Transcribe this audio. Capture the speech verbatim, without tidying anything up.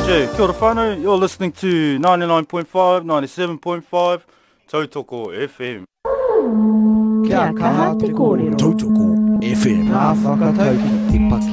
Yeah, kia ora whānau. You're listening to ninety-nine point five, ninety-seven point five, Tautoko F M. Kia kaha te kōrero. Tautoko F M. Nā whakatau ki te paki.